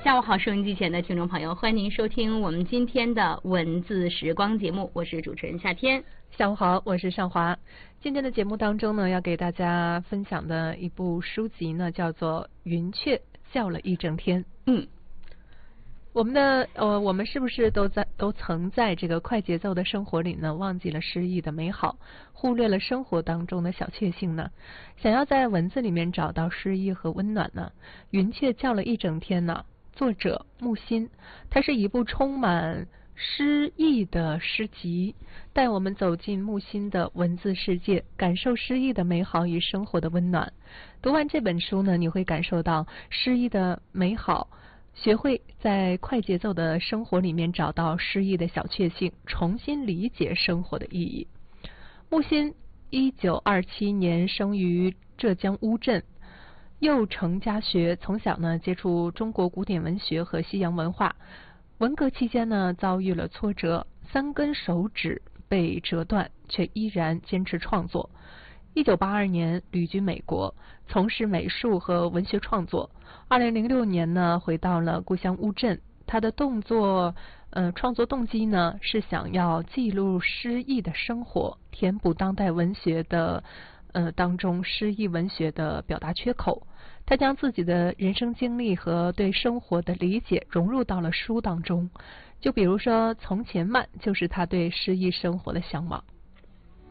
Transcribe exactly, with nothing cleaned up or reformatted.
下午好，收音机前的听众朋友，欢迎您收听我们今天的文字时光节目，我是主持人夏天。 下午好，我是尚华。今天的节目当中呢，要给大家分享的一部书籍呢，叫做《云雀笑了一整天》。 嗯。 我们的呃，我们是不是都在都曾在这个快节奏的生活里呢，忘记了诗意的美好，忽略了生活当中的小确幸呢？想要在文字里面找到诗意和温暖呢，云雀叫了一整天呢。作者木心，它是一部充满诗意的诗集，带我们走进木心的文字世界，感受诗意的美好与生活的温暖。读完这本书呢，你会感受到诗意的美好。学会在快节奏的生活里面找到诗意的小确幸，重新理解生活的意义。木心一九二七年生于浙江乌镇，幼承家学，从小呢接触中国古典文学和西洋文化。文革期间呢遭遇了挫折，三根手指被折断，却依然坚持创作。一九八二年旅居美国，从事美术和文学创作。二零零六年呢，回到了故乡乌镇。他的动作，呃，创作动机呢是想要记录诗意的生活，填补当代文学的，呃，当中诗意文学的表达缺口。他将自己的人生经历和对生活的理解融入到了书当中。就比如说，从前慢就是他对诗意生活的向往。